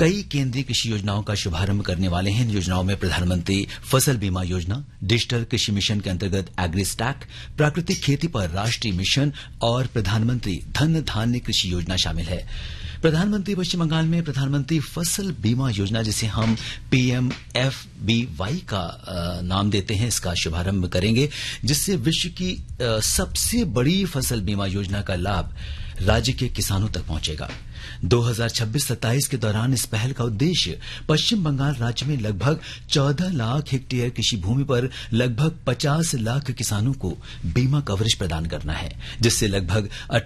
कई केंद्रीय कृषि योजनाओं का शुभारंभ करने वाले हैं। इन योजनाओं में प्रधानमंत्री फसल बीमा योजना, डिजिटल कृषि मिशन के अंतर्गत एग्रीस्टैक, प्राकृतिक खेती पर राष्ट्रीय मिशन और प्रधानमंत्री धन धान्य कृषि योजना शामिल है। प्रधानमंत्री पश्चिम बंगाल में प्रधानमंत्री फसल बीमा योजना, जिसे हम PMFBY का नाम देते हैं, इसका शुभारंभ करेंगे, जिससे विश्व की सबसे बड़ी फसल बीमा योजना का लाभ राज्य के किसानों तक पहुंचेगा। 2026-27 के दौरान इस पहल का उद्देश्य पश्चिम बंगाल राज्य में लगभग 14 लाख हेक्टेयर कृषि भूमि पर लगभग 50 लाख किसानों को बीमा कवरेज प्रदान करना है, जिससे लगभग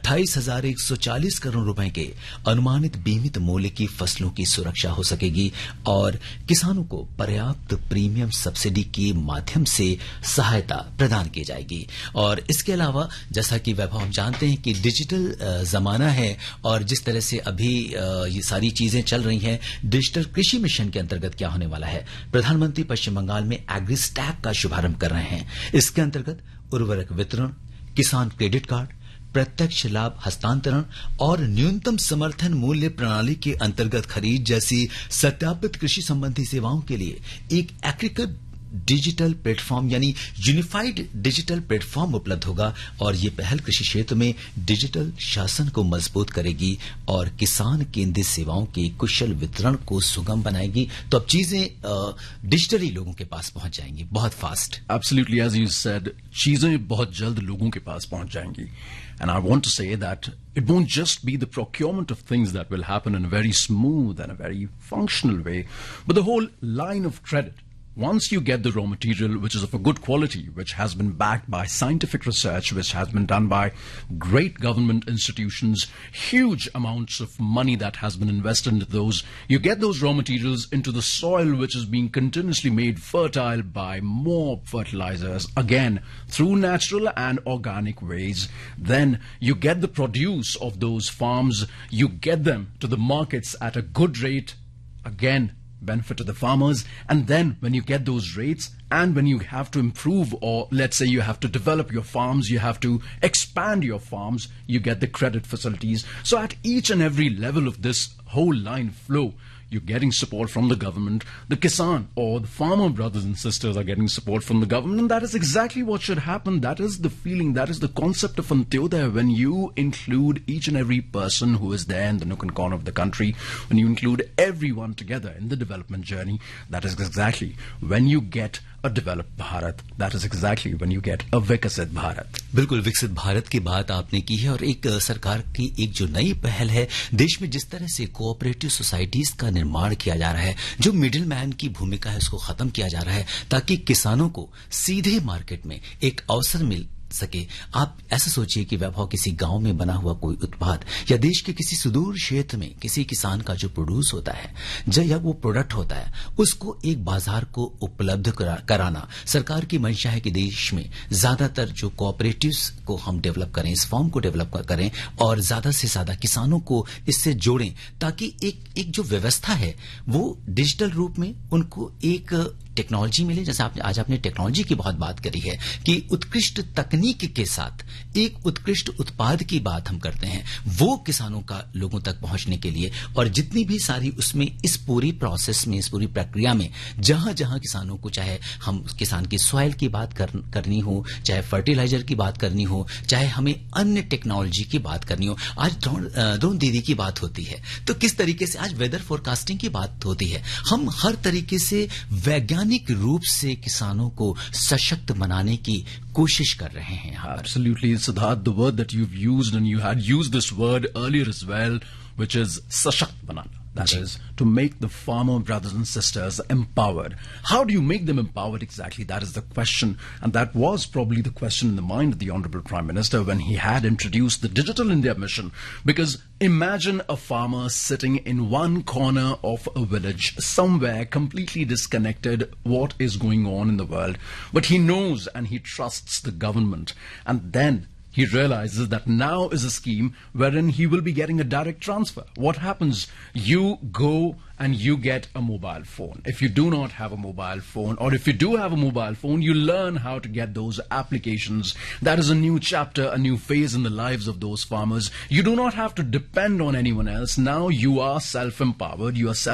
28,140 करोड़ रुपए के अनुमानित बीमित मूल्य की फसलों की सुरक्षा हो सकेगी और किसानों को पर्याप्त प्रीमियम सब्सिडी के माध्यम से सहायता प्रदान की जाएगी। और इसके अलावा, जैसा कि वैभव हम जानते हैं कि डिजिटल जमाना है और जिस तरह से अभी ये सारी चीजें चल रही हैं, डिजिटल कृषि मिशन के अंतर्गत क्या होने वाला है, प्रधानमंत्री पश्चिम बंगाल में एग्रीस्टैक का शुभारंभ कर रहे हैं। इसके अंतर्गत उर्वरक वितरण, किसान क्रेडिट कार्ड, प्रत्यक्ष लाभ हस्तांतरण और न्यूनतम समर्थन मूल्य प्रणाली के अंतर्गत खरीद जैसी सत्यापित कृषि संबंधी सेवाओं के लिए एक एकीकृत डिजिटल प्लेटफॉर्म यानी यूनिफाइड डिजिटल प्लेटफॉर्म उपलब्ध होगा। और ये पहल कृषि क्षेत्र में डिजिटल शासन को मजबूत करेगी और किसान केंद्रित सेवाओं के कुशल वितरण को सुगम बनाएगी। तो अब चीजें डिजिटली लोगों के पास पहुंच जाएंगी, बहुत fast. Absolutely, as you said, चीजें बहुत जल्द लोगों के पास पहुंच जाएंगी। And I want to say that it won't just be the procurement of things that will happen in a very smooth and a very functional way, but the whole line of credit. Once you get the raw material, which is of a good quality, which has been backed by scientific research, which has been done by great government institutions, huge amounts of money that has been invested into those, you get those raw materials into the soil, which is being continuously made fertile by more fertilizers, again, through natural and organic ways. Then you get the produce of those farms, you get them to the markets at a good rate, again, benefit to the farmers. And then when you get those rates and when you have to improve, or let's say you have to develop your farms, you have to expand your farms, you get the credit facilities. So at each and every level of this whole line flow, you're getting support from the government. The Kisan or the farmer brothers and sisters are getting support from the government, and that is exactly what should happen. That is the feeling, that is the concept of Antyodaya. When you include each and every person who is there in the nook and corner of the country, when you include everyone together in the development journey, that is exactly when you get a developed Bharat. That is exactly when you get a Vikasit Bharat. बिल्कुल विकसित भारत की बात आपने की है और एक सरकार की एक जो नई पहल है, देश में जिस तरह से कोऑपरेटिव सोसाइटीज का निर्माण किया जा रहा है, जो मिडिल मैन की भूमिका है उसको खत्म किया जा रहा है ताकि किसानों को सीधे मार्केट में एक अवसर मिल सके। आप ऐसा सोचिए कि वैभव किसी गांव में बना हुआ कोई उत्पाद या देश के किसी सुदूर क्षेत्र में किसी किसान का जो प्रोड्यूस होता है, या वो प्रोडक्ट होता है, उसको एक बाजार को उपलब्ध कराना सरकार की मंशा है कि देश में ज्यादातर जो कोऑपरेटिव्स को हम डेवलप करें, इस फॉर्म को डेवलप करें और ज्यादा से ज्यादा किसानों को इससे जोड़ें ताकि एक जो व्यवस्था है वो डिजिटल रूप में उनको एक टेक्नोलॉजी मिले। जैसे आज आपने टेक्नोलॉजी की बहुत बात करी है कि उत्कृष्ट तकनीक के साथ एक उत्कृष्ट उत्पाद की बात हम करते हैं, वो किसानों का लोगों तक पहुंचने के लिए, और जितनी भी सारी उसमें इस पूरी प्रोसेस में, इस पूरी प्रक्रिया में जहां जहां किसानों को, चाहे हम किसान की सॉइल की बात करनी हो, चाहे फर्टिलाइजर की बात करनी हो, चाहे हमें अन्य टेक्नोलॉजी की बात करनी हो, आज ड्रोन दीदी की बात होती है, तो किस तरीके से आज वेदर फोरकास्टिंग की बात होती है, हम हर तरीके से वैज्ञानिक रूप से किसानों को सशक्त बनाने की कोशिश कर रहे हैं। Absolutely, Siddharth, the word that you've used, and you had used this word earlier as well, which is sashakt banana. That is to make the farmer brothers and sisters empowered. How do you make them empowered exactly? That is the question. And that was probably the question in the mind of the Honorable Prime Minister when he had introduced the Digital India Mission. Because imagine a farmer sitting in one corner of a village, somewhere completely disconnected what is going on in the world. But he knows and he trusts the government. And then he realizes that now is a scheme wherein he will be getting a direct transfer. What happens? You go and you get a mobile phone. If you do not have a mobile phone, or if you do have a mobile phone, you learn how to get those applications. That is a new chapter, a new phase in the lives of those farmers. You do not have to depend on anyone else. Now you are self-empowered. You are